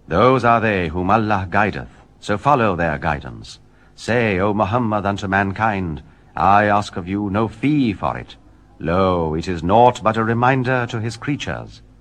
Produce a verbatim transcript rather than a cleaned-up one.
Those are they whom Allah guideth, so follow their guidance. Say, O Muhammad, unto mankind, I ask of you no fee for it. Lo, it is naught but a reminder to his creatures.